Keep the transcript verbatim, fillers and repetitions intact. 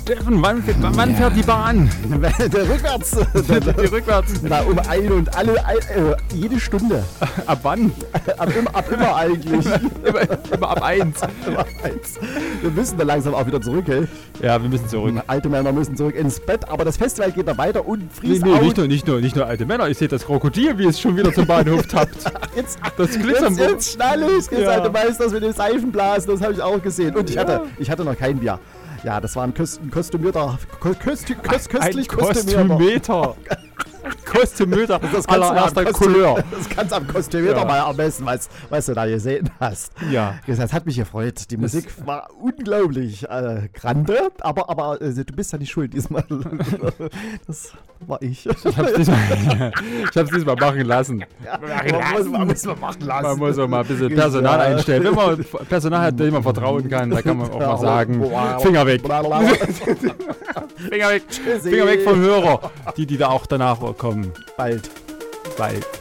Steffen, wann, wann fährt die Bahn? Der rückwärts. Die rückwärts. Na, um ein und alle, äh, jede Stunde. Ab wann? Ab immer, ab immer eigentlich. immer, immer ab eins. Immer eins. Wir müssen da langsam auch wieder zurück, hey? Ja, wir müssen zurück. Alte Männer müssen zurück ins Bett, aber das Festival geht noch weiter und Nee, nee, nicht nur, nicht, nur, nicht nur alte Männer. Ich sehe das Krokodil, wie es schon wieder zum Bahnhof tappt. Jetzt, Das jetzt, Glitzerbuch. jetzt schnell los, Ja. alte Meisters mit dem Seifenblasen, das habe ich auch gesehen. Und ich, Ja. hatte, ich hatte noch kein Bier. Ja, das war ein, Köst, ein kostümierter, kö, köst, köst, köstlich Ein kostümierter. Kostümeter. Kostümöter Das kannst du allererster am Kostüm- Couleur. Das kannst du am Kostümierter Ja. mal ermessen, was, was du da gesehen hast. Ja. Das hat mich gefreut. Die Musik war unglaublich äh, grande, aber, aber äh, du bist ja nicht schuld diesmal. Das war ich. Ich hab's diesmal, ich hab's diesmal machen lassen. Man muss, man muss man machen lassen. Man muss auch mal ein bisschen Personal Ja. einstellen. Wenn man Personal hat, dem man vertrauen kann, da kann man auch mal sagen, Wow. Finger weg. Blablabla. Finger weg. Tschüssi. Finger weg vom Hörer. Die, die da auch danach kommen. Bald. Bald.